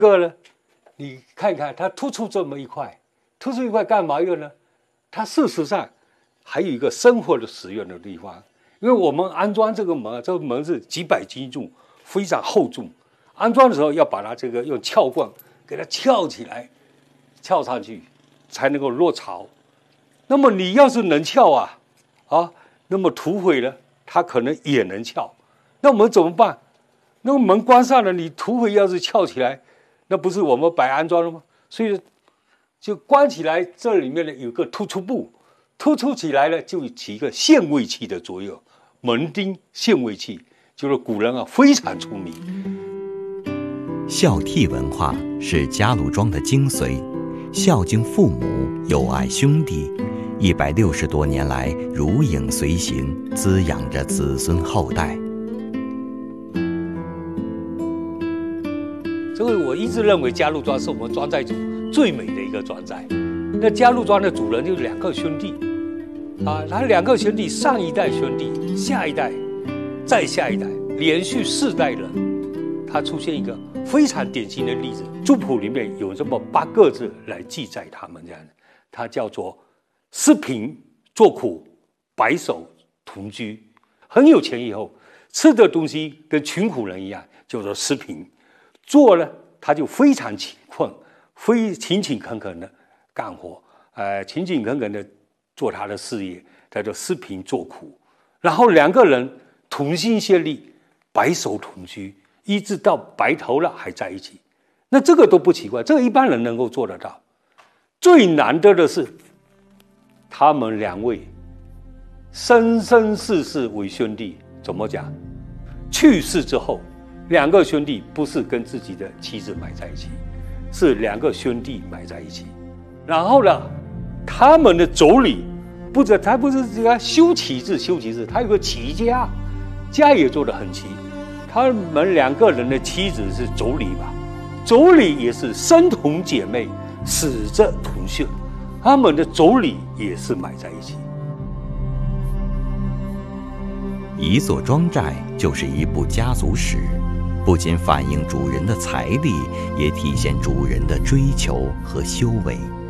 个呢，你看看它突出这么一块，突出一块干嘛用呢？它事实上还有一个生活的使用的地方，因为我们安装这个门，这个门是几百斤重，非常厚重。安装的时候要把它这个用撬棍给它撬起来，撬上去才能够落槽。那么你要是能撬那么土匪呢，他可能也能撬。那我们怎么办？那个门关上了，你土匪要是撬起来，那不是我们白安装了吗？所以就关起来，这里面呢有个突出部，突出起来呢就起一个限位器的作用。门钉限位器就是古人非常出名。 孝悌文化是家路庄的精髓，孝敬父母，友爱兄弟，160多年来如影随形，滋养着子孙后代。 这个我一直认为嘉路庄是我们庄寨组最美的一个庄寨。那嘉路庄的主人就是2个兄弟，他2个兄弟，上一代兄弟，下一代，再下一代，连续4代人，他出现一个非常典型的例子。族谱里面有这么8个字来记载他们这样的，它叫做施贫作苦，白首同居。很有钱以后，吃的东西跟穷苦人一样，叫做施贫。做呢，他就非常勤困，勤勤恳恳的干活，勤勤恳恳的做他的事业，叫做施贫作苦。然后2个人同心协力，白首同居，一直到白头了还在一起。那这个都不奇怪，这个一般人能够做得到。最难得的是，他们2位生生世世为兄弟。怎么讲？去世之后，2个兄弟不是跟自己的妻子埋在一起，是2个兄弟埋在一起。然后呢，他们的妯娌他不是这个修齐字，他有个齐家，家也做得很齐。他们2个人的妻子是妯娌吧？妯娌也是生同姐妹，死则同穴，他们的妯娌也是埋在一起。 一座庄寨就是一部家族史，不仅反映主人的财力，也体现主人的追求和修为。